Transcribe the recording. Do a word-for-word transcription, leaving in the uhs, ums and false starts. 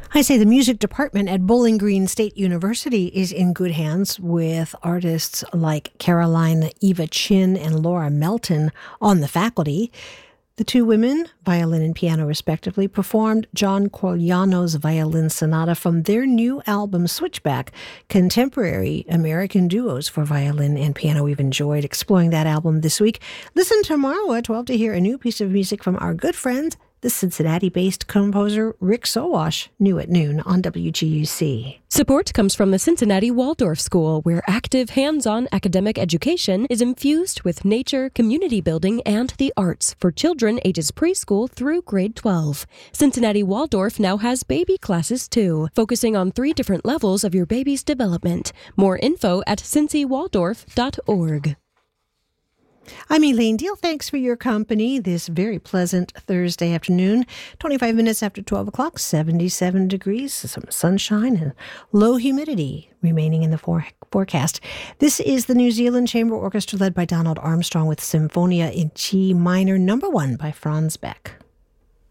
I say the music department at Bowling Green State University is in good hands with artists like Caroline Eva Chin and Laura Melton on the faculty. The two women, violin and piano respectively, performed John Cogliano's Violin Sonata from their new album Switchback, Contemporary American Duos for Violin and Piano. We've enjoyed exploring that album this week. Listen tomorrow at twelve to hear a new piece of music from our good friend, the Cincinnati-based composer Rick Sowash, new at noon on W G U C. Support comes from the Cincinnati Waldorf School, where active, hands-on academic education is infused with nature, community building, and the arts for children ages preschool through grade twelve. Cincinnati Waldorf now has baby classes, too, focusing on three different levels of your baby's development. More info at cincy waldorf dot org. I'm Elaine Deal. Thanks for your company this very pleasant Thursday afternoon. twenty-five minutes after twelve o'clock, seventy-seven degrees, some sunshine and low humidity remaining in the for- forecast. This is the New Zealand Chamber Orchestra led by Donald Armstrong with Symphonia in G minor, number one by Franz Beck.